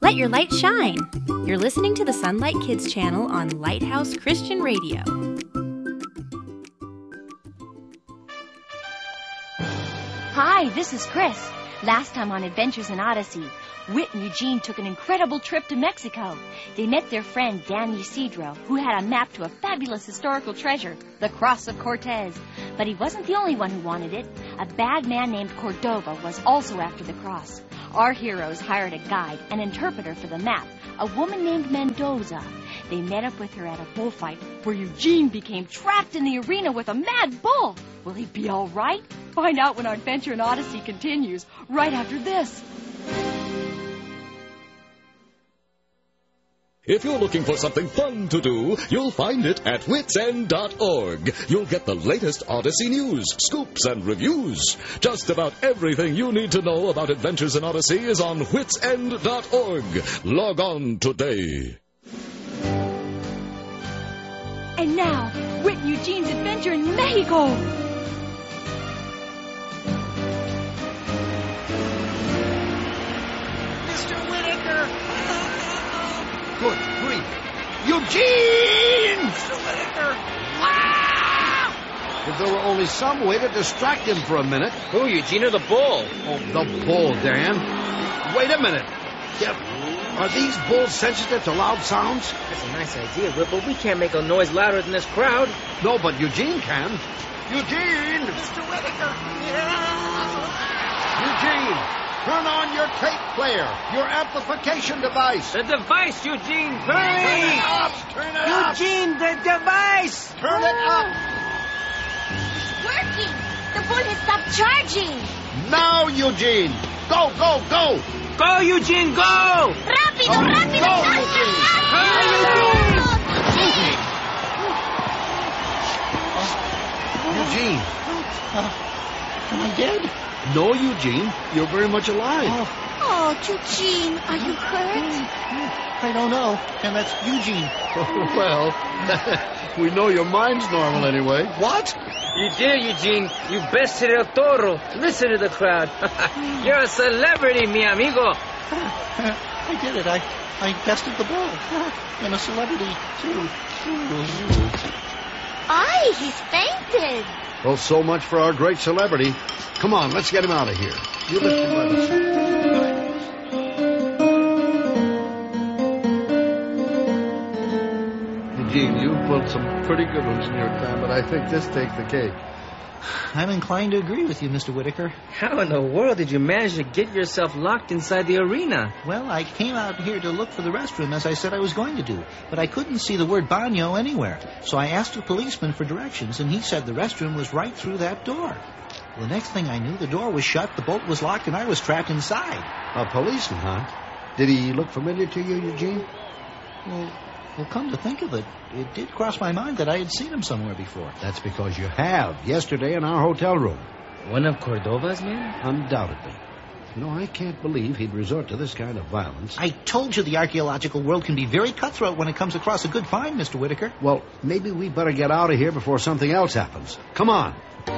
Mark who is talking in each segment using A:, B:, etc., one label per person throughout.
A: Let your light shine. You're listening to the Sunlight Kids channel on Lighthouse Christian Radio.
B: Hi, this is Chris. Last time on Adventures in Odyssey, Whit and Eugene took an incredible trip to Mexico. They met their friend Dan Isidro, who had a map to a fabulous historical treasure, the Cross of Cortez. But he wasn't the only one who wanted it. A bad man named Cordova was also after the cross. Our heroes hired a guide, an interpreter for the map, a woman named Mendoza. They met up with her at a bullfight where Eugene became trapped in the arena with a mad bull. Will he be all right? Find out when our adventure in Odyssey continues, right after this.
C: If you're looking for something fun to do, you'll find it at witsend.org. You'll get the latest Odyssey news, scoops, and reviews. Just about everything you need to know about Adventures in Odyssey is on witsend.org. Log on today.
B: And now, Whit and Eugene's adventure in Mexico.
D: Mr. Whitaker! Good grief. Eugene! Mr. Whitaker! Wow! If there were only some way to distract him for a minute.
E: Who, Eugene or the bull?
D: Oh, the bull, Dan. Wait a minute. Are these bulls sensitive to loud sounds?
E: That's a nice idea, Whit, but we can't make a noise louder than this crowd.
D: No, but Eugene can. Eugene!
F: Mr. Whitaker!
D: Eugene! Turn on your tape player, your amplification device.
E: The device, Eugene!
D: Turn it up! Turn it up!
F: Eugene, the device!
D: Turn it up!
B: It's working! The bull has stopped charging!
D: Now, Eugene! Go, go, go!
E: Go, Eugene, go!
B: Rápido,
D: Oh,
B: rápido!
D: go, Eugene! Eugene!
F: Am I dead?
D: No, Eugene. You're very much alive.
B: Oh, Eugene, are you hurt?
F: I don't know. And that's Eugene.
D: Well, we know your mind's normal anyway.
F: What?
E: You did, Eugene. You bested El Toro. Listen to the crowd. You're a celebrity, mi amigo.
F: I did it. I bested the bull. I'm a celebrity, too.
B: Ay, he's fainted.
D: Well, so much for our great celebrity. Come on, let's get him out of here. You lift him by the Eugene, you've pulled some pretty good ones in your time, but I think this takes the cake.
F: I'm inclined to agree with you, Mr. Whitaker.
E: How in the world did you manage to get yourself locked inside the arena?
F: Well, I came out here to look for the restroom, as I said I was going to do, but I couldn't see the word baño anywhere. So I asked a policeman for directions, and he said the restroom was right through that door. The next thing I knew, the door was shut, the bolt was locked, and I was trapped inside.
D: A policeman, huh? Did he look familiar to you, Eugene?
F: Well, come to think of it, it did cross my mind that I had seen him somewhere before.
D: That's because you have. Yesterday in our hotel room.
E: One of Cordova's men?
D: Undoubtedly. You know, I can't believe he'd resort to this kind of violence.
F: I told you the archaeological world can be very cutthroat when it comes across a good find, Mr. Whitaker.
D: Well, maybe we better get out of here before something else happens. Come on.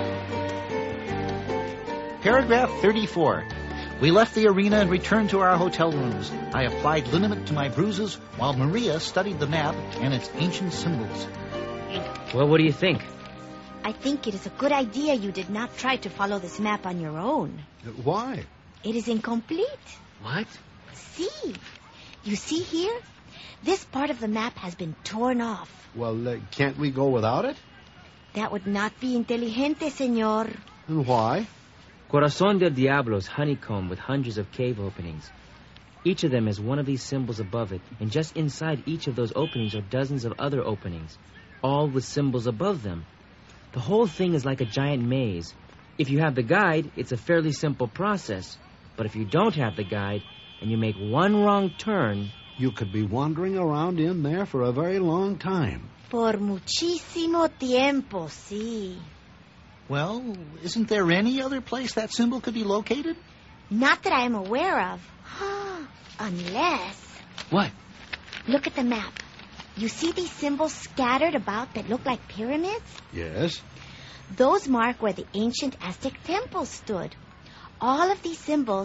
F: Paragraph 34. We left the arena and returned to our hotel rooms. I applied liniment to my bruises while Maria studied the map and its ancient symbols.
E: Well, what do you think?
B: I think it is a good idea you did not try to follow this map on your own.
D: Why?
B: It is incomplete.
E: What?
B: See. You see here? This part of the map has been torn off.
D: Well, can't we go without it?
B: That would not be inteligente, señor.
D: And why?
E: Corazón del Diablo is honeycomb with hundreds of cave openings. Each of them has one of these symbols above it, and just inside each of those openings are dozens of other openings, all with symbols above them. The whole thing is like a giant maze. If you have the guide, it's a fairly simple process. But if you don't have the guide, and you make one wrong turn...
D: You could be wandering around in there for a very long time.
B: Por muchísimo tiempo, sí.
F: Well, isn't there any other place that symbol could be located?
B: Not that I am aware of. Unless...
E: What?
B: Look at the map. You see these symbols scattered about that look like pyramids?
D: Yes.
B: Those mark where the ancient Aztec temples stood. All of these symbols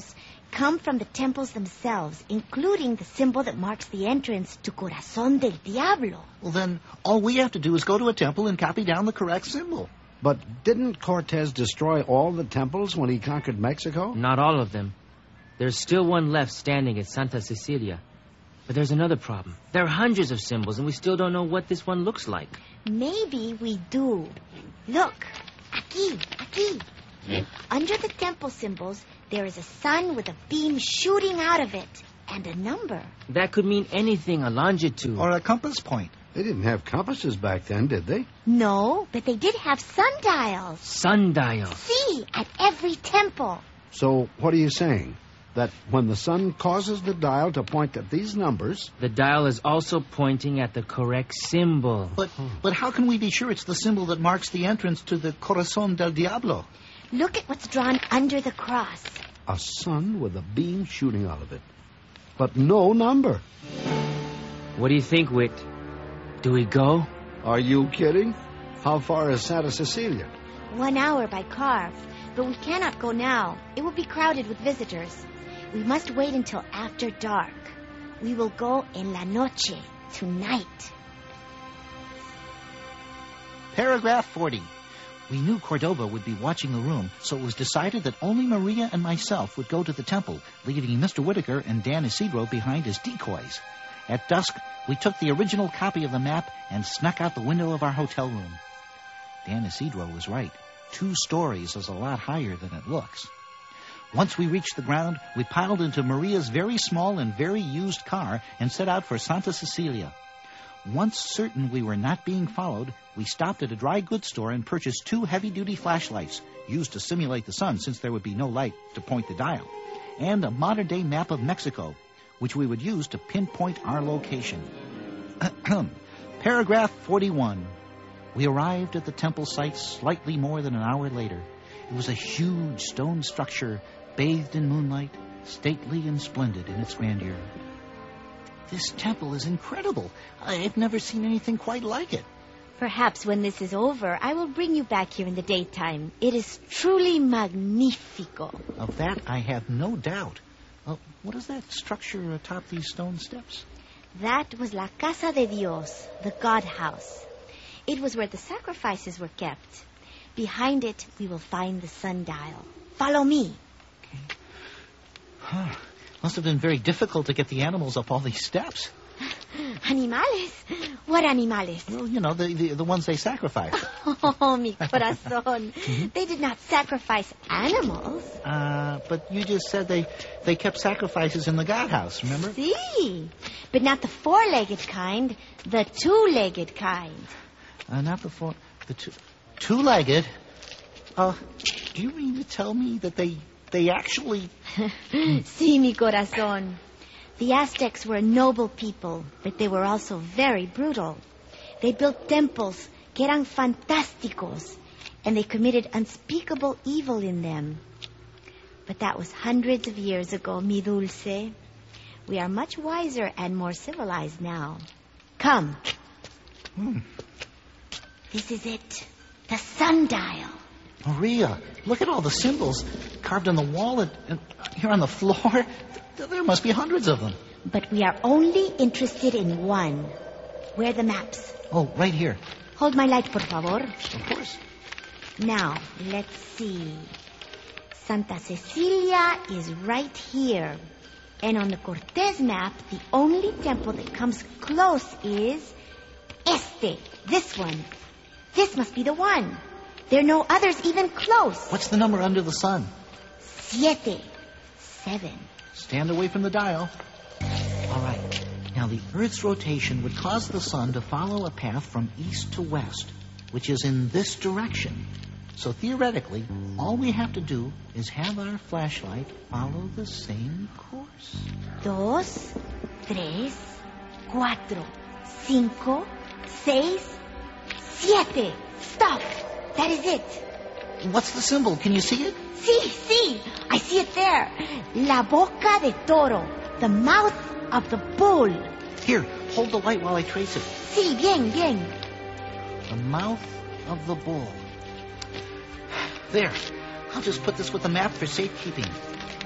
G: come from the temples themselves, including the symbol that marks the entrance to Corazón del Diablo.
F: Well, then, all we have to do is go to a temple and copy down the correct symbol.
D: But didn't Cortez destroy all the temples when he conquered Mexico?
E: Not all of them. There's still one left standing at Santa Cecilia. But there's another problem. There are hundreds of symbols, and we still don't know what this one looks like.
G: Maybe we do. Look, aquí. Under the temple symbols, there is a sun with a beam shooting out of it, and a number.
E: That could mean anything, a longitude.
F: Or a compass point.
D: They didn't have compasses back then, did they?
G: No, but they did have sundials.
E: Sundial.
G: See, at every temple.
D: So what are you saying? That when the sun causes the dial to point at these numbers...
E: The dial is also pointing at the correct symbol.
F: But how can we be sure it's the symbol that marks the entrance to the Corazón del Diablo?
G: Look at what's drawn under the cross.
D: A sun with a beam shooting out of it. But no number.
E: What do you think, Whit? Do we go?
D: Are you kidding? How far is Santa Cecilia?
G: 1 hour by car. But we cannot go now. It will be crowded with visitors. We must wait until after dark. We will go en la noche, tonight.
F: Paragraph 40. We knew Cordoba would be watching the room, so it was decided that only Maria and myself would go to the temple, leaving Mr. Whitaker and Dan Isidro behind as decoys. At dusk, we took the original copy of the map and snuck out the window of our hotel room. Dan Isidro was right. 2 stories is a lot higher than it looks. Once we reached the ground, we piled into Maria's very small and very used car and set out for Santa Cecilia. Once certain we were not being followed, we stopped at a dry goods store and purchased 2 heavy-duty flashlights, used to simulate the sun since there would be no light to point the dial, and a modern-day map of Mexico, which we would use to pinpoint our location. Paragraph 41. We arrived at the temple site slightly more than an hour later. It was a huge stone structure, bathed in moonlight, stately and splendid in its grandeur. This temple is incredible. I've never seen anything quite like it.
G: Perhaps when this is over, I will bring you back here in the daytime. It is truly magnifico.
F: Of that, I have no doubt. What is that structure atop these stone steps?
G: That was La Casa de Dios, the God House. It was where the sacrifices were kept. Behind it, we will find the sundial. Follow me.
F: Okay. Must have been very difficult to get the animals up all these steps.
G: Animales? What animales?
F: Well, you know, the ones they sacrifice.
G: Oh, mi corazón. Mm-hmm. They did not sacrifice animals.
F: But you just said they kept sacrifices in the God House, remember?
G: See, but not the 4-legged kind, the 2-legged kind.
F: Not the two-legged? Do you mean to tell me that they actually...
G: Sí, mi corazón. The Aztecs were a noble people, but they were also very brutal. They built temples que eran fantásticos, and they committed unspeakable evil in them. But that was hundreds of years ago, mi dulce. We are much wiser and more civilized now. Come. This is it. The sundial.
F: Maria, look at all the symbols carved on the wall and here on the floor. There must be hundreds of them.
G: But we are only interested in one. Where are the maps?
F: Oh, right here.
G: Hold my light, por favor.
F: Of course.
G: Now, let's see. Santa Cecilia is right here. And on the Cortez map, the only temple that comes close is this one. This must be the one. There are no others even close.
F: What's the number under the sun?
G: 7.
F: Stand away from the dial. All right. Now, the Earth's rotation would cause the sun to follow a path from east to west, which is in this direction. So, theoretically, all we have to do is have our flashlight follow the same course.
G: 2, 3, 4, 5, 6, 7. Stop. That is it.
F: What's the symbol? Can you see it?
G: Sí. I see it there. La boca de toro. The mouth of the bull.
F: Here, hold the light while I trace it.
G: Sí, bien.
F: The mouth of the bull. There. I'll just put this with the map for safekeeping.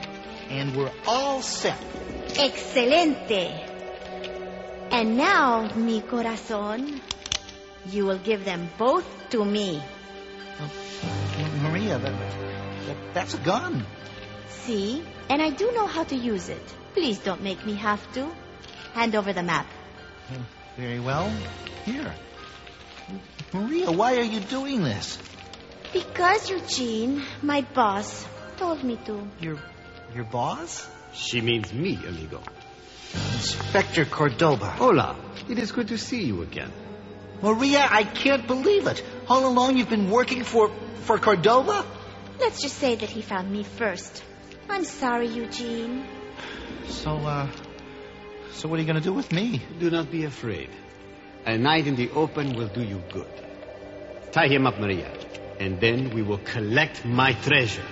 F: and we're all set.
G: Excelente. And now, mi corazón, you will give them both to me.
F: Maria, that's a gun.
G: See? And I do know how to use it. Please don't make me have to. Hand over the map.
F: Very well. Here. Maria, why are you doing this?
G: Because, Eugene, my boss told me to.
F: Your boss?
D: She means me, amigo.
F: Inspector Cordoba.
D: Hola. It is good to see you again.
F: Maria, I can't believe it. All along you've been working for Cordoba?
G: Let's just say that he found me first. I'm sorry, Eugene.
F: So what are you going to do with me?
D: Do not be afraid. A night in the open will do you good. Tie him up, Maria, and then we will collect my treasure.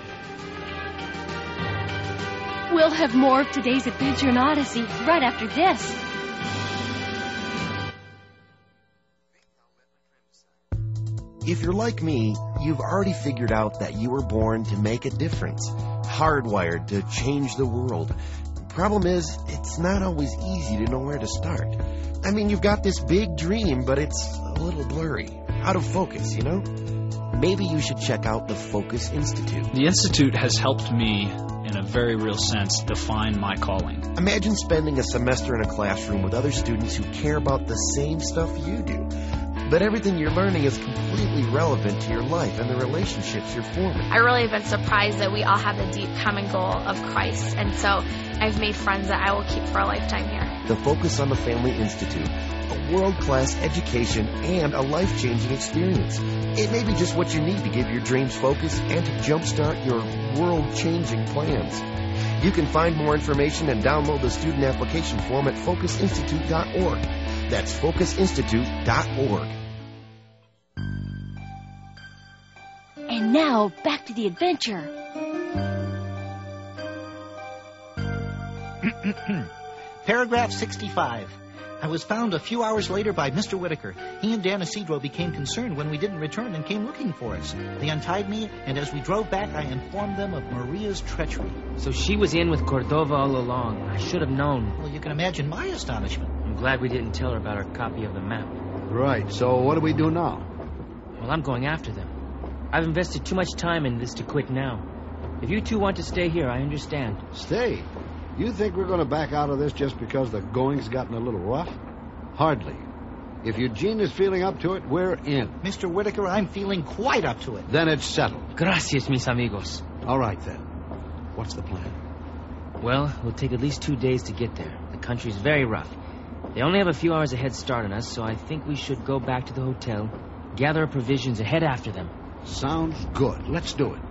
B: We'll have more of today's adventure in Odyssey right after this.
H: If you're like me, you've already figured out that you were born to make a difference, hardwired to change the world. Problem is, it's not always easy to know where to start. I mean, you've got this big dream, but it's a little blurry, out of focus, you know? Maybe you should check out the Focus Institute.
I: The Institute has helped me, in a very real sense, define my calling.
H: Imagine spending a semester in a classroom with other students who care about the same stuff you do. But everything you're learning is completely relevant to your life and the relationships you're forming.
J: I really have been surprised that we all have the deep common goal of Christ. And so I've made friends that I will keep for a lifetime here.
H: The Focus on the Family Institute, a world-class education and a life-changing experience. It may be just what you need to give your dreams focus and to jumpstart your world-changing plans. You can find more information and download the student application form at focusinstitute.org. That's focusinstitute.org.
B: And now, back to the adventure.
F: Paragraph 65. I was found a few hours later by Mr. Whitaker. He and Dan Isidro became concerned when we didn't return and came looking for us. They untied me, and as we drove back, I informed them of Maria's treachery.
E: So she was in with Cordova all along. I should have known.
F: Well, you can imagine my astonishment.
E: I'm glad we didn't tell her about our copy of the map.
D: Right, so what do we do now?
E: Well, I'm going after them. I've invested too much time in this to quit now. If you two want to stay here, I understand.
D: Stay? You think we're going to back out of this just because the going's gotten a little rough? Hardly. If Eugene is feeling up to it, we're in.
F: Mr. Whitaker, I'm feeling quite up to it.
D: Then it's settled.
E: Gracias, mis amigos.
D: All right, then. What's the plan?
E: Well, it'll take at least 2 days to get there. The country's very rough. They only have a few hours a head start on us, so I think we should go back to the hotel, gather our provisions, and head after them.
D: Sounds good. Let's do it.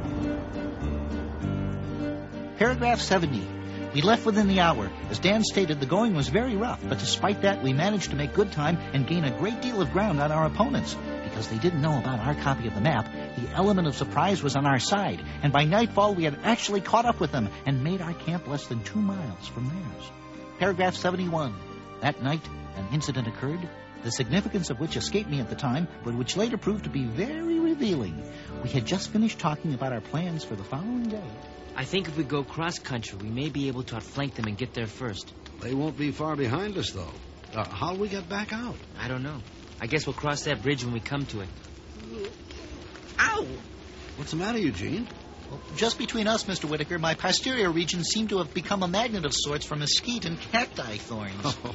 F: Paragraph 70. We left within the hour. As Dan stated, the going was very rough, but despite that, we managed to make good time and gain a great deal of ground on our opponents. Because they didn't know about our copy of the map, the element of surprise was on our side, and by nightfall we had actually caught up with them and made our camp less than 2 miles from theirs. Paragraph 71. That night, an incident occurred, the significance of which escaped me at the time, but which later proved to be very revealing. We had just finished talking about our plans for the following day.
E: I think if we go cross-country, we may be able to outflank them and get there first.
D: They won't be far behind us, though. How'll we get back out?
E: I don't know. I guess we'll cross that bridge when we come to it.
F: Ow!
D: What's the matter, Eugene?
F: Well, just between us, Mr. Whitaker, my posterior region seemed to have become a magnet of sorts for mesquite and cacti thorns.
D: Oh.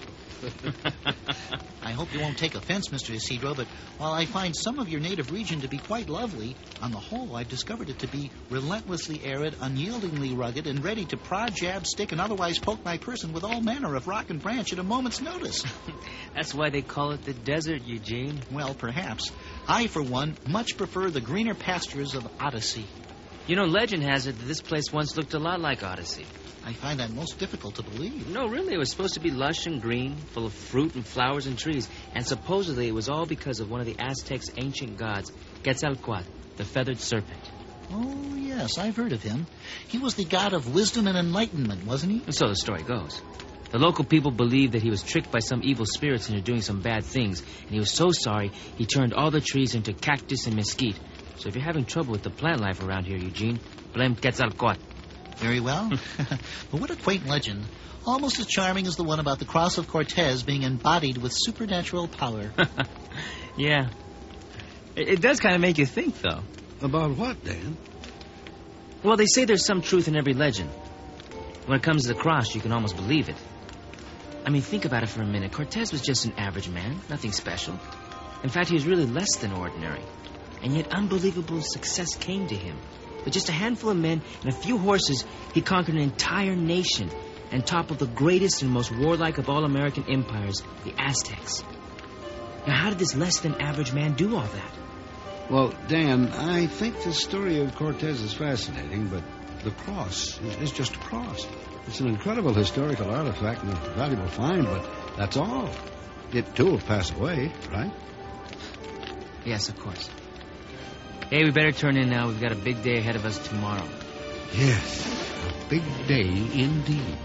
F: I hope you won't take offense, Mr. Isidro, but while I find some of your native region to be quite lovely, on the whole, I've discovered it to be relentlessly arid, unyieldingly rugged, and ready to prod, jab, stick, and otherwise poke my person with all manner of rock and branch at a moment's notice.
E: That's why they call it the desert, Eugene.
F: Well, perhaps. I, for one, much prefer the greener pastures of Odyssey.
E: You know, legend has it that this place once looked a lot like Odyssey.
F: I find that most difficult to believe.
E: No, really, it was supposed to be lush and green, full of fruit and flowers and trees. And supposedly it was all because of one of the Aztecs' ancient gods, Quetzalcoatl, the feathered serpent.
F: Oh, yes, I've heard of him. He was the god of wisdom and enlightenment, wasn't he?
E: And so the story goes. The local people believed that he was tricked by some evil spirits into doing some bad things, and he was so sorry he turned all the trees into cactus and mesquite. So if you're having trouble with the plant life around here, Eugene, blame Quetzalcoatl.
F: Very well. But what a quaint legend. Almost as charming as the one about the cross of Cortez being embodied with supernatural power.
E: Yeah. It does kind of make you think, though.
D: About what, Dan?
E: Well, they say there's some truth in every legend. When it comes to the cross, you can almost believe it. I mean, think about it for a minute. Cortez was just an average man, nothing special. In fact, he was really less than ordinary. And yet unbelievable success came to him. With just a handful of men and a few horses, he conquered an entire nation and toppled the greatest and most warlike of all American empires, the Aztecs. Now, how did this less-than-average man do all that?
D: Well, Dan, I think the story of Cortez is fascinating, but the cross is just a cross. It's an incredible historical artifact and a valuable find, but that's all. It, too, will pass away, right?
E: Yes, of course. Hey, we better turn in now. We've got a big day ahead of us tomorrow.
D: Yes, a big day indeed.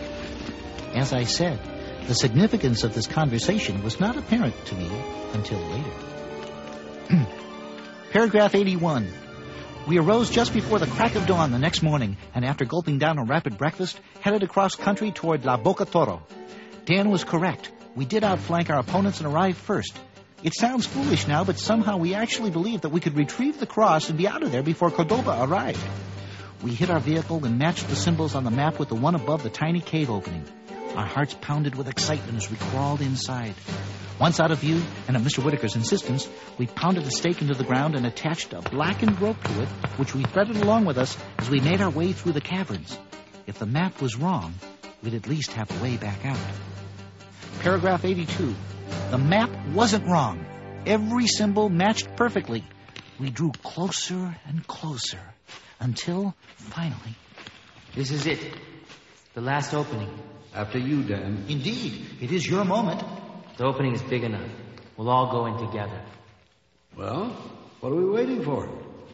F: As I said, the significance of this conversation was not apparent to me until later. Paragraph 81. We arose just before the crack of dawn the next morning, and after gulping down a rapid breakfast, headed across country toward La Boca Toro. Dan was correct. We did outflank our opponents and arrive first. It sounds foolish now, but somehow we actually believed that we could retrieve the cross and be out of there before Cordoba arrived. We hid our vehicle and matched the symbols on the map with the one above the tiny cave opening. Our hearts pounded with excitement as we crawled inside. Once out of view, and at Mr. Whitaker's insistence, we pounded a stake into the ground and attached a blackened rope to it, which we threaded along with us as we made our way through the caverns. If the map was wrong, we'd at least have a way back out. Paragraph 82. The map wasn't wrong. Every symbol matched perfectly. We drew closer and closer until, finally...
E: This is it. The last opening.
D: After you, Dan.
F: Indeed, it is your moment.
E: The opening is big enough. We'll all go in together.
D: Well, what are we waiting for?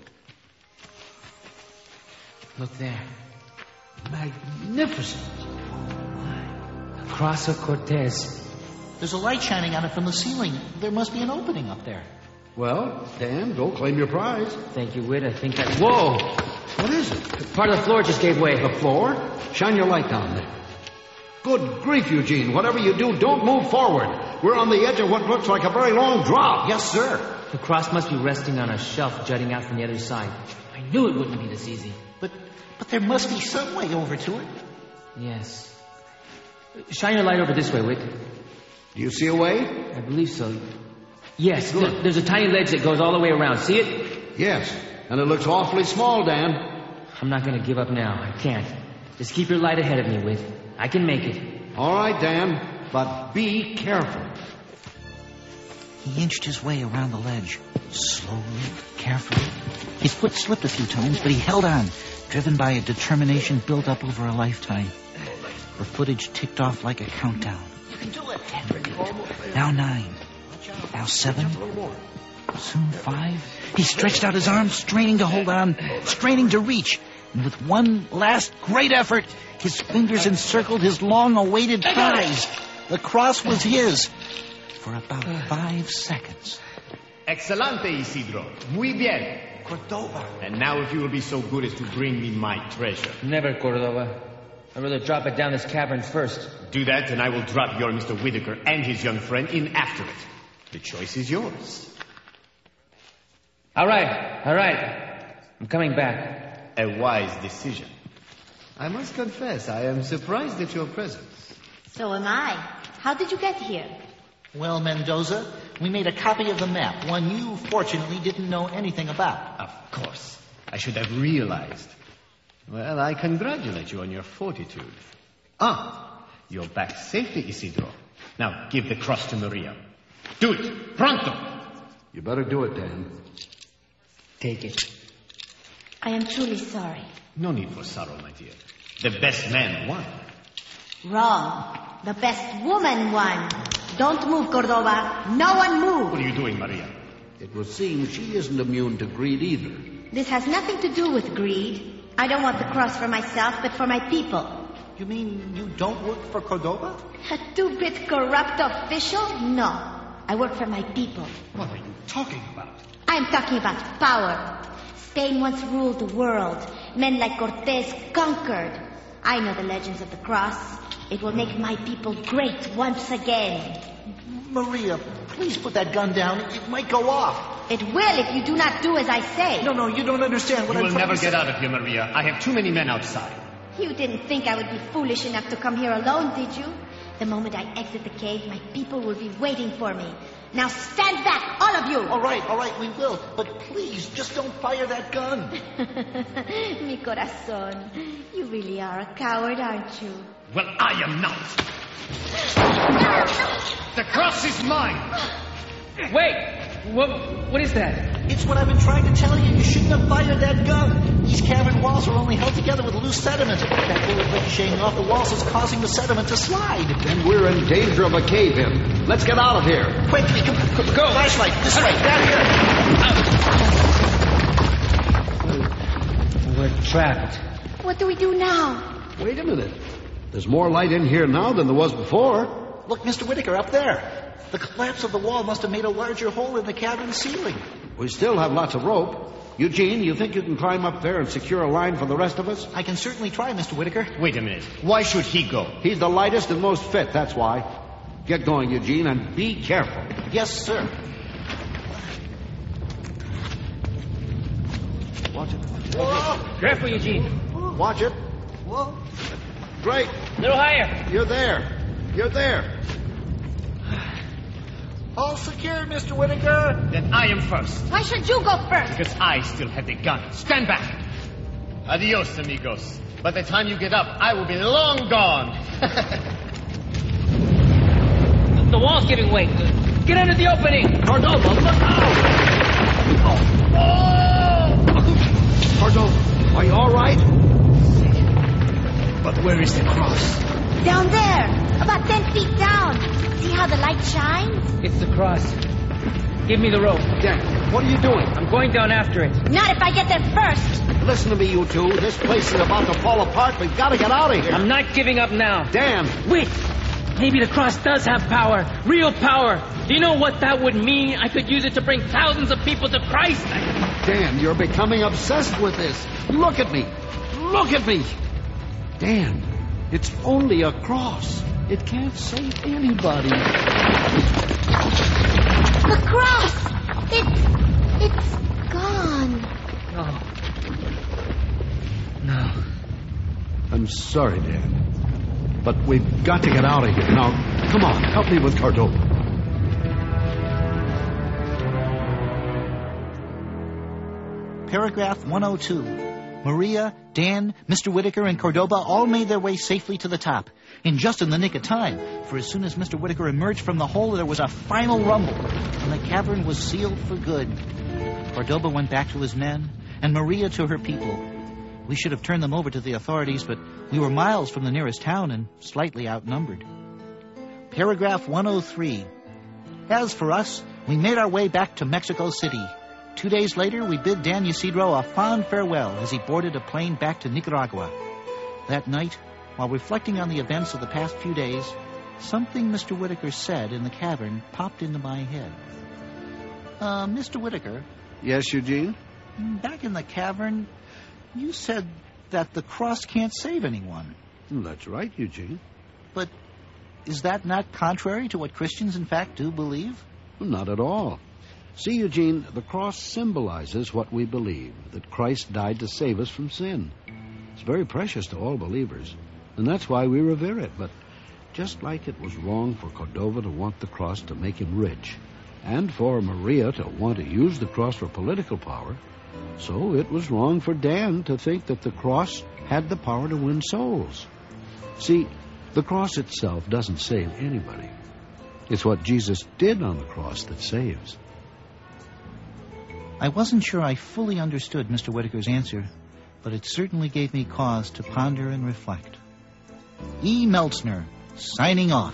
E: Look there.
D: Magnificent.
E: The Cross of Cortez.
F: There's a light shining on it from the ceiling. There must be an opening up there.
D: Well, Dan, go claim your prize.
E: Thank you, Whit. I think I... Whoa!
D: What is it?
E: Part of the floor just gave way.
D: The floor? Shine your light down there. Good grief, Eugene. Whatever you do, don't move forward. We're on the edge of what looks like a very long drop.
F: Yes, sir.
E: The cross must be resting on a shelf jutting out from the other side. I knew it wouldn't be this easy.
F: But there must be some way over to it.
E: Yes. Shine your light over this way, Whit.
D: Do you see a way?
E: I believe so. Yes, there's a tiny ledge that goes all the way around. See it?
D: Yes, and it looks awfully small, Dan.
E: I'm not going to give up now. I can't. Just keep your light ahead of me, Whit. I can make it.
D: All right, Dan, but be careful.
F: He inched his way around the ledge, slowly, carefully. His foot slipped a few times, but he held on, driven by a determination built up over a lifetime. The footage ticked off like a countdown. 10, now 9, now 7, soon 5. He stretched out his arms, straining to hold on, straining to reach. And with one last great effort, his fingers encircled his long-awaited prize. The cross was his for about 5 seconds.
K: Excelente, Isidro. Muy bien.
F: Cordoba.
K: And now if you will be so good as to bring me my treasure.
E: Never, Cordova. I'd rather drop it down this cavern first.
K: Do that, and I will drop your Mr. Whitaker and his young friend in after it. The choice is yours.
E: All right. I'm coming back.
K: A wise decision. I must confess, I am surprised at your presence.
G: So am I. How did you get here?
F: Well, Mendoza, we made a copy of the map, one you fortunately didn't know anything about.
K: Of course. I should have realized. Well, I congratulate you on your fortitude. You're back safely, Isidro. Now, give the cross to Maria. Do it. Pronto.
D: You better do it, Dan.
E: Take it.
G: I am truly sorry.
K: No need for sorrow, my dear. The best man won.
G: Wrong. The best woman won. Don't move, Cordova. No one move.
K: What are you doing, Maria?
D: It would seem she isn't immune to greed either.
G: This has nothing to do with greed. I don't want the cross for myself, but for my people.
F: You mean you don't work for Cordoba?
G: A two-bit corrupt official? No. I work for my people.
K: What are you talking about?
G: I'm talking about power. Spain once ruled the world. Men like Cortez conquered. I know the legends of the cross. It will make my people great once again.
F: Maria, please put that gun down. It might go off.
G: It will if you do not do as I say.
F: No, you don't understand what
K: You
F: I'm
K: will
F: trying
K: never
F: to say.
K: get out of here, Maria. I have too many men outside.
G: You didn't think I would be foolish enough to come here alone, did you? The moment I exit the cave, my people will be waiting for me. Now stand back, all of you!
F: All right, we will. But please, just don't fire that gun.
G: Mi corazón, you really are a coward, aren't you?
K: Well, I am not. The cross is mine.
E: Wait! What is that?
F: It's what I've been trying to tell you. You shouldn't have fired that gun. These cavern walls are only held together with loose sediment. That bullet ricocheting off the walls is causing the sediment to slide.
D: Then we're in danger of a cave-in. Let's get out of here.
F: Quickly, come go. Flashlight, this way, down here.
E: We're trapped.
G: What do we do now?
D: Wait a minute. There's more light in here now than there was before.
F: Look, Mr. Whitaker, up there. The collapse of the wall must have made a larger hole in the cavern ceiling.
D: We still have lots of rope. Eugene, you think you can climb up there and secure a line for the rest of us?
F: I can certainly try, Mr. Whitaker.
K: Wait a minute. Why should he go?
D: He's the lightest and most fit, that's why. Get going, Eugene, and be careful.
F: Yes, sir.
D: Watch it.
F: Whoa!
E: Careful, Eugene.
D: Watch it.
F: Whoa!
D: Drake.
E: A little higher.
D: You're there. You're there.
F: All secure, Mr. Whitaker.
K: Then I am first.
G: Why should you go first?
K: Because I still have the gun. Stand back. Adios, amigos. By the time you get up, I will be long gone.
E: The wall's giving way. Get under the opening.
D: Cordova, look out! Oh! Cordova, are you all right?
E: But where is the cross?
G: Down there, about 10 feet down. See how the light shines?
E: It's the cross. Give me the rope.
D: Dan, what are you doing?
E: I'm going down after it.
G: Not if I get there first.
D: Listen to me, you two. This place is about to fall apart. We've got to get out of here.
E: I'm not giving up now.
D: Dan!
E: Wait! Maybe the cross does have power. Real power. Do you know what that would mean? I could use it to bring thousands of people to Christ.
D: Dan, you're becoming obsessed with this. Look at me. Look at me. Dan, it's only a cross. It can't save anybody.
G: The cross! It's gone.
E: No.
D: I'm sorry, Dan. But we've got to get out of here. Now, come on. Help me with Cordova.
F: Paragraph 102. Maria, Dan, Mr. Whitaker, and Cordova all made their way safely to the top. And just in the nick of time, for as soon as Mr. Whitaker emerged from the hole, there was a final rumble, and the cavern was sealed for good. Cordova went back to his men, and Maria to her people. We should have turned them over to the authorities, but we were miles from the nearest town and slightly outnumbered. Paragraph 103. As for us, we made our way back to Mexico City. 2 days later, we bid Dan Ysidro a fond farewell as he boarded a plane back to Nicaragua. That night, while reflecting on the events of the past few days, something Mr. Whitaker said in the cavern popped into my head. Mr. Whitaker?
D: Yes, Eugene?
F: Back in the cavern, you said that the cross can't save anyone.
D: That's right, Eugene.
F: But is that not contrary to what Christians in fact do believe?
D: Not at all. See, Eugene, the cross symbolizes what we believe, that Christ died to save us from sin. It's very precious to all believers, and that's why we revere it. But just like it was wrong for Cordova to want the cross to make him rich, and for Maria to want to use the cross for political power, so it was wrong for Dan to think that the cross had the power to win souls. See, the cross itself doesn't save anybody. It's what Jesus did on the cross that saves.
F: I wasn't sure I fully understood Mr. Whitaker's answer, but it certainly gave me cause to ponder and reflect. E. Meltzner, signing off.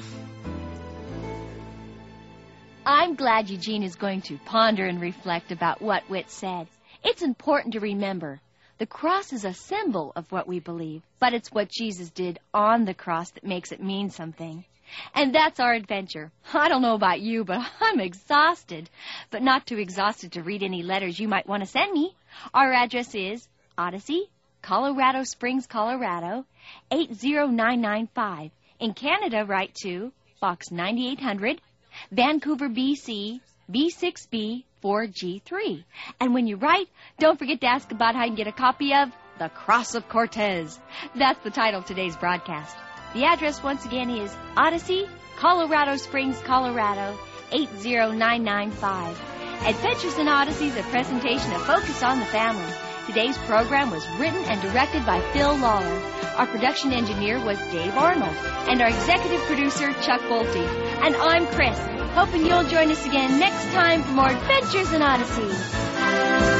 B: I'm glad Eugene is going to ponder and reflect about what Whit said. It's important to remember the cross is a symbol of what we believe, but it's what Jesus did on the cross that makes it mean something. And that's our adventure. I don't know about you, but I'm exhausted. But not too exhausted to read any letters you might want to send me. Our address is Odyssey, Colorado Springs, Colorado, 80995. In Canada, write to Box 9800, Vancouver, BC, B6B 4G3. And when you write, don't forget to ask about how you can get a copy of The Cross of Cortez. That's the title of today's broadcast. The address, once again, is Odyssey, Colorado Springs, Colorado, 80995. Adventures in Odyssey is a presentation of Focus on the Family. Today's program was written and directed by Phil Lawler. Our production engineer was Dave Arnold, and our executive producer, Chuck Bolte. And I'm Chris, hoping you'll join us again next time for more Adventures in Odyssey.